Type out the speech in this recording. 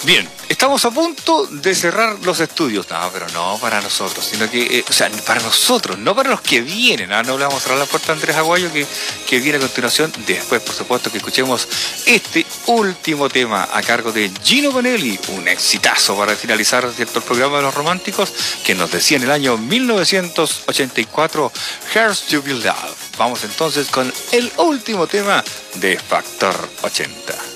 Bien, estamos a punto de cerrar los estudios. No, pero no para nosotros, sino que, para nosotros, no para los que vienen. No le vamos a cerrar la puerta a Andrés Aguayo, que viene a continuación. Después, por supuesto, que escuchemos este último tema a cargo de Gino Bonelli, un exitazo para finalizar, ¿cierto?, el programa de los románticos, que nos decía en el año 1984, Here's to Be Love. Vamos entonces con el último tema de Factor 80.